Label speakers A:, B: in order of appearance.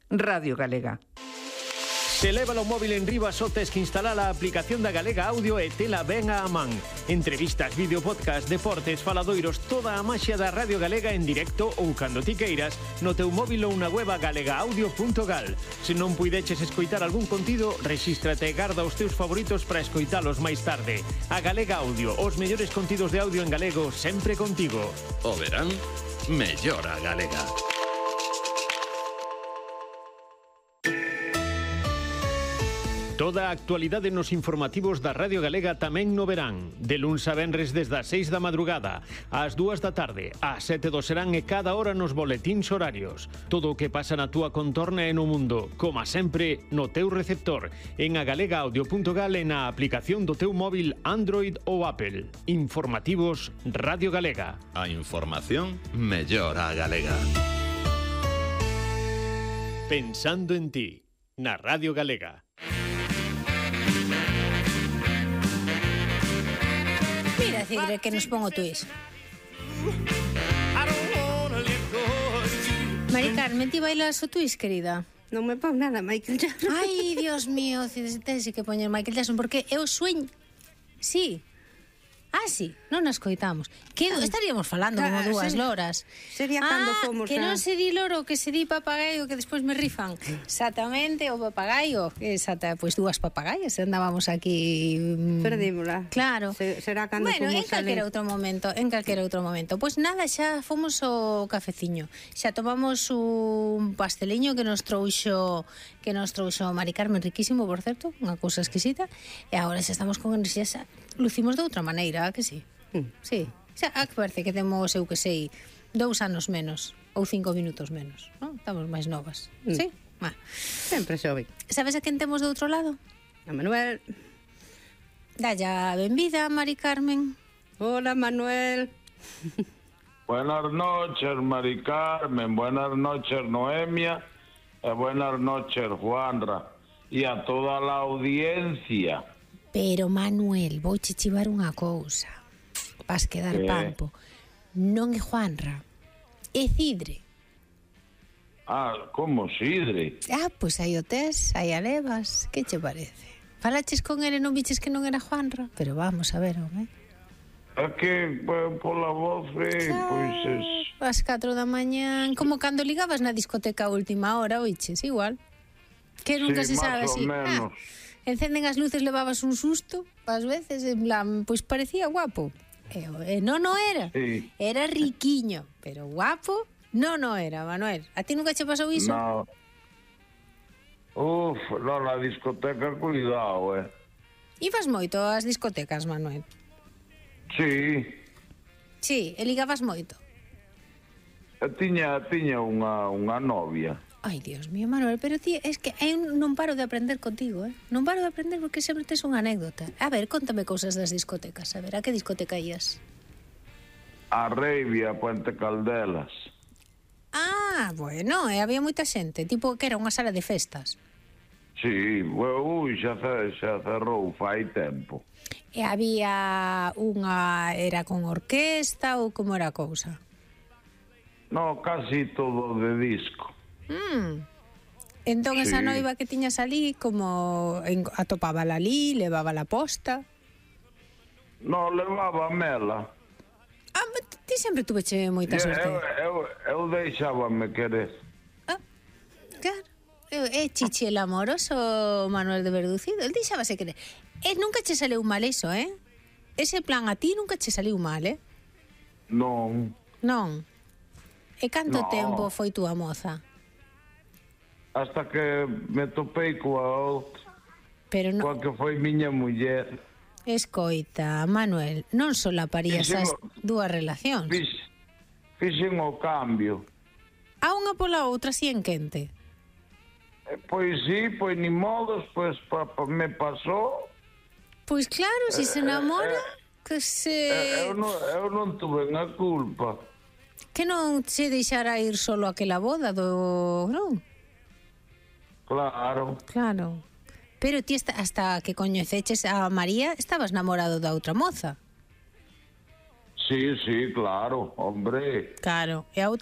A: Radio Galega.
B: Se leva o móvil en riba só tes que instalar a aplicación da Galega Audio e tela ben á man. Entrevistas, vídeo, podcast, deportes, faladoiros, toda a maxia da Radio Galega en directo ou cando ti queiras no teu móvil ou na web galegaaudio.gal. Se non puideches escoitar algún contido, rexístrate e garda os teus favoritos para escoitalos máis tarde. A Galega Audio, os mellores contidos de audio en galego sempre contigo.
C: O verán, mellor a galega.
B: Toda a actualidade nos informativos da Radio Galega tamén no verán. De luns a venres desde as 6 da madrugada, ás 2 da tarde, ás 7 do serán e cada hora nos boletíns horarios. Todo o que pasa na túa contorna e no mundo, como sempre, no teu receptor, en agalegaaudio.gal e na aplicación do teu móvil Android ou Apple. Informativos Radio Galega.
C: A información mellor a galega.
B: Pensando en ti, na Radio Galega.
D: Mira, Cidre, que nos pon o twist. Mari Carmen, ti bailas o twist, querida?
E: Non me pon nada, Michael Jackson.
D: Ai, Dios mío, Cidre, tens que poñer Michael Jackson, porque eu sueño... Sí. Ah, sí, non nos coitamos. Que estaríamos falando como dúas loras.
E: Sería cando fomos
D: que non se di loro, que se di papagaio, que despois me rifan. Exactamente, o papagaio. Pois dúas papagaias, andábamos aquí...
E: Perdímola.
D: Claro.
E: Será cando fomos
D: en calquera outro momento. Pois nada, xa fomos ao cafeciño. Xa tomamos un pasteliño que nos trouxo Mari Carmen, riquísimo, por certo, unha cousa exquisita. E agora xa estamos con enerxía, xa lucimos de outra maneira, que sí? Sí. Xa, que parece que temos, eu que sei, 2 anos menos ou 5 minutos menos, non? Estamos máis novas. Sí?
E: Sempre xove.
D: Sabes a quen temos do outro lado?
E: A Manuel.
D: Dalla benvida, Mari Carmen.
E: Hola, Manuel.
F: Buenas noches, Mari Carmen. Buenas noches, Noemia. Buenas noches, Juanra. E a toda a audiencia.
D: Pero, Manuel, vou che chivar unha cousa. Vas quedar pampo. Non é Juanra, é Cidre.
F: Como Cidre?
D: Pois aí o tes, aí a levas. Que che parece? Falaches con ele, non viches que non era Juanra? Pero vamos a ver, home.
F: É que, pola voz, pois es...
D: As 4 da mañán, como cando ligabas na discoteca a última hora, oiches, igual. Que nunca se sabe así. Encenden as luces, levabas un susto, ás veces, en plan, pois parecía guapo. Non era.
F: Sí.
D: Era riquiño, pero guapo non era, Manuel. A ti nunca che pasou iso?
F: No. Na discoteca, cuidado,
D: Ibas moito ás discotecas, Manuel?
F: Sí.
D: Sí, e ligabas moito?
F: Tiña unha novia.
D: Ai, Dios mío, Manuel, pero ti, es que eu non paro de aprender contigo, Non paro de aprender porque sempre tes unha anécdota. A ver, contame cousas das discotecas. A ver, a que discoteca ías?
F: A Reivia, Puente Caldelas.
D: Bueno, había moita xente. Tipo, que era unha sala de festas.
F: Sí, xa cerrou fai tempo.
D: E había unha... Era con orquesta ou como era a cousa?
F: No, casi todo de disco.
D: Entón
F: Sí.
D: esa noiva que tiñas ali, como atopábala ali, levábala posta?
F: No, levaba mela.
D: Ti sempre tuveche moita sorte.
F: Eu deixábame querer.
D: Claro. É chichi el amoroso, Manuel de Verducido. El deixábase querer. E nunca che saleu mal eso, Ese plan a ti nunca che saleu mal,
F: Non.
D: Non. E canto
F: No.
D: tempo foi túa moza?
F: Hasta que me topei coa outra.
D: Pero non.
F: Coa que foi miña muller.
D: Escoita, Manuel, non solaparías as dúas relacións.
F: Fixen o cambio.
D: A unha pola outra, así en quente.
F: Pois sí, pois ni modos, pois me pasou.
D: Pois claro, se se enamora, que se...
F: Eu non tuve a culpa.
D: Que non se deixara ir solo aquela boda do... Non?
F: Claro.
D: Claro. Pero ti hasta que coñeceches a María estabas namorado da outra moza.
F: Sí, claro, hombre.
D: Claro. E a outra